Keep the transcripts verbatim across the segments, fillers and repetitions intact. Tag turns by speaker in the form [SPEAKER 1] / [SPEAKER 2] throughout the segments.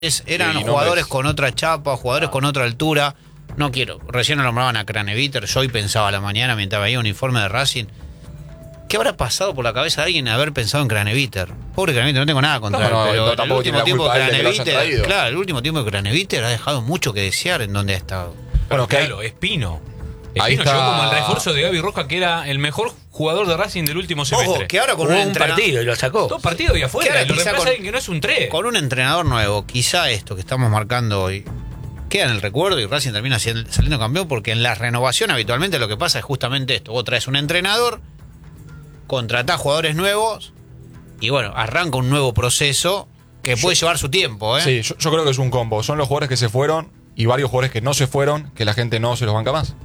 [SPEAKER 1] eran
[SPEAKER 2] sí,
[SPEAKER 1] jugadores
[SPEAKER 2] no
[SPEAKER 1] con otra chapa, jugadores ah. con otra altura. No quiero, recién lo nombraban a Craneviter, yo hoy pensaba a la mañana mientras veía un informe de Racing. ¿Qué habrá pasado por la cabeza de alguien haber pensado en Craneviter? Pobre Craneviter, no tengo nada contra
[SPEAKER 2] no,
[SPEAKER 1] él,
[SPEAKER 2] no,
[SPEAKER 1] pero
[SPEAKER 2] no,
[SPEAKER 1] el último tiempo de Craneviter,
[SPEAKER 2] que
[SPEAKER 1] claro, el último tiempo de Craneviter ha dejado mucho que desear en donde ha estado.
[SPEAKER 3] Bueno, claro, Espino.
[SPEAKER 2] Ahí
[SPEAKER 3] Espino
[SPEAKER 2] está...
[SPEAKER 3] llegó como el refuerzo de Gaby Roja, que era el mejor jugador de Racing del último semestre.
[SPEAKER 1] Ojo, que ahora con
[SPEAKER 4] Jugó
[SPEAKER 1] un,
[SPEAKER 4] un
[SPEAKER 1] entrena...
[SPEAKER 4] partido y lo sacó.
[SPEAKER 3] Dos partidos y afuera, y lo reemplaza
[SPEAKER 1] con...
[SPEAKER 3] alguien que no es un tres.
[SPEAKER 1] Con un entrenador nuevo, quizá esto que estamos marcando hoy queda en el recuerdo y Racing termina saliendo campeón, porque en la renovación habitualmente lo que pasa es justamente esto. Vos traes un entrenador, contratás jugadores nuevos y bueno, arranca un nuevo proceso que puede yo, llevar su tiempo, ¿eh?
[SPEAKER 2] Sí, yo, yo creo que es un combo. Son los jugadores que se fueron y varios jugadores que no se fueron, que la gente no se los banca más.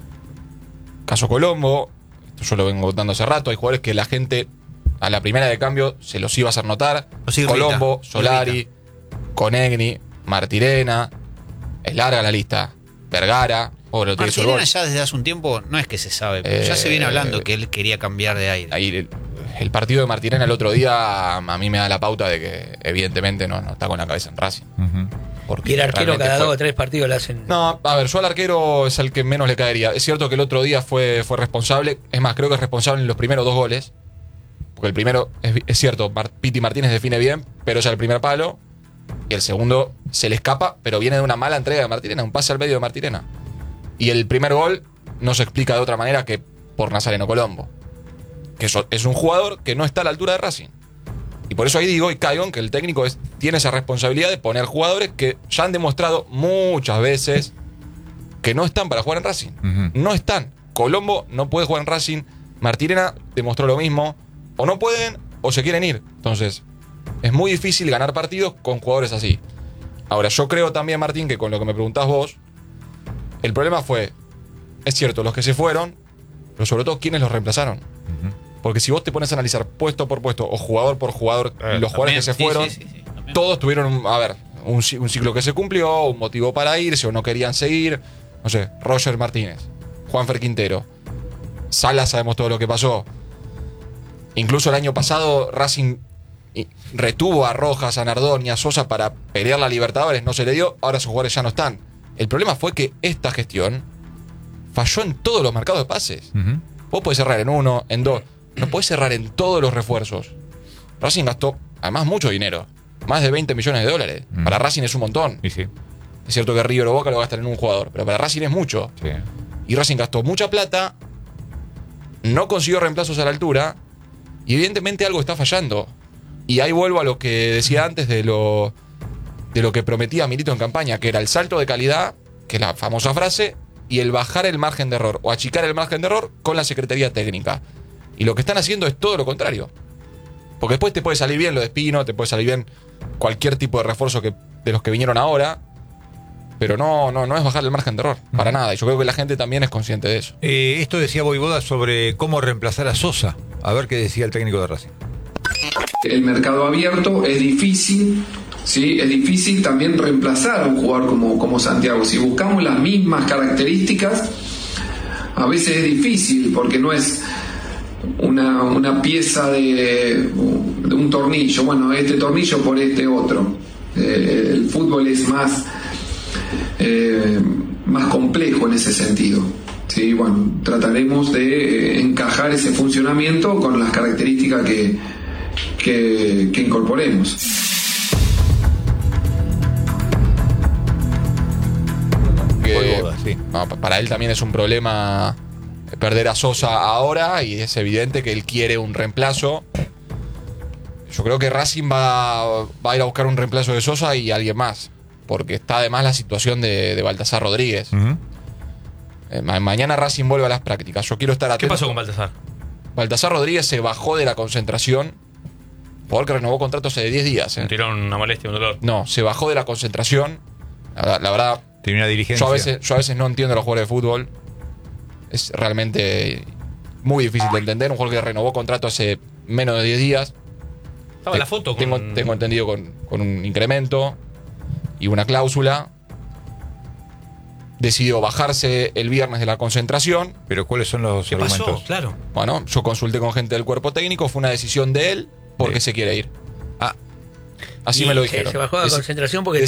[SPEAKER 2] Caso Colombo, yo lo vengo contando hace rato, hay jugadores que la gente a la primera de cambio se los iba a hacer notar. Colombo, Solari, Conegni, Martirena, es larga la lista. Vergara, pobre,
[SPEAKER 1] Martirena ya desde hace un tiempo no es que se sabe, pero eh, ya se viene hablando que él quería cambiar de aire.
[SPEAKER 2] Ahí el, el partido de Martirena el otro día a mí me da la pauta de que evidentemente no, no está con la cabeza en Racing.
[SPEAKER 4] Uh-huh. Y el arquero cada fue... dos o tres partidos le hacen...
[SPEAKER 2] No, a ver, yo al arquero es el que menos le caería. Es cierto que el otro día fue, fue responsable. Es más, creo que es responsable en los primeros dos goles. Porque el primero, es, es cierto, Piti Martínez define bien, pero es el primer palo. Y el segundo se le escapa, pero viene de una mala entrega de Martirena, un pase al medio de Martirena. Y el primer gol no se explica de otra manera que por Nazareno Colombo. Que eso, es un jugador que no está a la altura de Racing. Y por eso ahí digo y caigo en que el técnico es, tiene esa responsabilidad de poner jugadores que ya han demostrado muchas veces que no están para jugar en Racing. Uh-huh. No están. Colombo no puede jugar en Racing. Martirena demostró lo mismo. O no pueden o se quieren ir. Entonces, es muy difícil ganar partidos con jugadores así. Ahora, yo creo también, Martín, que con lo que me preguntás vos, el problema fue, es cierto, los que se fueron, pero sobre todo, ¿quiénes los reemplazaron? Uh-huh. Porque si vos te pones a analizar puesto por puesto o jugador por jugador, eh, los jugadores que se fueron, sí, sí, sí, sí, todos tuvieron, a ver, un, un ciclo que se cumplió, un motivo para irse o no querían seguir. No sé, Roger Martínez, Juanfer Quintero, Salas, sabemos todo lo que pasó. Incluso el año pasado Racing retuvo a Rojas, a Nardón y a Sosa para pelear la Libertadores, no se le dio, ahora sus jugadores ya no están. El problema fue que esta gestión falló en todos los mercados de pases. Uh-huh. Vos podés cerrar en uno, en dos, no podés cerrar en todos los refuerzos. Racing gastó, además, mucho dinero. Más de veinte millones de dólares. Mm. Para Racing es un montón.
[SPEAKER 3] Y sí.
[SPEAKER 2] Es cierto que River o Boca lo gastan en un jugador, pero para Racing es mucho.
[SPEAKER 3] Sí.
[SPEAKER 2] Y Racing gastó mucha plata, no consiguió reemplazos a la altura, y evidentemente algo está fallando. Y ahí vuelvo a lo que decía antes de lo, de lo que prometía Milito en campaña, que era el salto de calidad, que es la famosa frase, y el bajar el margen de error, o achicar el margen de error con la Secretaría Técnica. Y lo que están haciendo es todo lo contrario. Porque después te puede salir bien lo de Espino, te puede salir bien cualquier tipo de refuerzo que, de los que vinieron ahora, pero no, no, no es bajar el margen de error, para nada. Y yo creo que la gente también es consciente de eso.
[SPEAKER 5] Eh, esto decía Voivoda sobre cómo reemplazar a Sosa. A ver qué decía el técnico de Racing.
[SPEAKER 6] El mercado abierto es difícil, ¿sí? Es difícil también reemplazar a un jugador como, como Santiago. Si buscamos las mismas características, a veces es difícil porque no es una, una pieza de, de un tornillo. Bueno, este tornillo por este otro. Eh, el fútbol es más, eh, más complejo en ese sentido. Sí, bueno, trataremos de eh, encajar ese funcionamiento con las características que, que, que incorporemos.
[SPEAKER 2] Que, sí. no, para él también es un problema perder a Sosa ahora y es evidente que él quiere un reemplazo. Yo creo que Racing va, va a ir a buscar un reemplazo de Sosa y alguien más, porque está además la situación de, de Baltasar Rodríguez. Uh-huh. Eh, ma- mañana Racing vuelve a las prácticas. Yo quiero estar atento.
[SPEAKER 3] ¿Qué pasó con Baltasar?
[SPEAKER 2] Baltasar Rodríguez se bajó de la concentración. Jugador que renovó contrato hace diez días. ¿eh?
[SPEAKER 3] Un tirón, una molestia, un dolor.
[SPEAKER 2] No, se bajó de la concentración. La, la verdad,
[SPEAKER 5] tiene una dirigencia.
[SPEAKER 2] Yo a, veces, yo a veces no entiendo a los jugadores de fútbol. Es realmente muy difícil de entender. Un jugador que renovó contrato hace menos de diez días.
[SPEAKER 3] Estaba
[SPEAKER 2] Te,
[SPEAKER 3] la foto. Con...
[SPEAKER 2] Tengo, tengo entendido con, con un incremento y una cláusula. Decidió bajarse el viernes de la concentración.
[SPEAKER 5] ¿Pero cuáles son los
[SPEAKER 3] ¿Qué
[SPEAKER 5] argumentos?
[SPEAKER 3] pasó? Claro.
[SPEAKER 2] Bueno, yo consulté con gente del cuerpo técnico. Fue una decisión de él porque sí. se quiere ir.
[SPEAKER 5] Ah.
[SPEAKER 2] Así
[SPEAKER 4] Y
[SPEAKER 2] me lo
[SPEAKER 4] se-
[SPEAKER 2] dijeron.
[SPEAKER 4] Se bajó la
[SPEAKER 2] Dec-
[SPEAKER 4] concentración porque